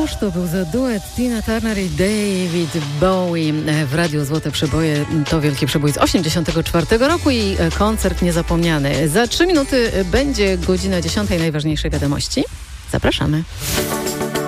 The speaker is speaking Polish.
Cóż to był za duet Tina Turner i David Bowie w Radiu Złote Przeboje. To wielki przebój z 1984 roku i koncert niezapomniany. Za 3 minuty będzie godzina 10. Najważniejsze wiadomości. Zapraszamy.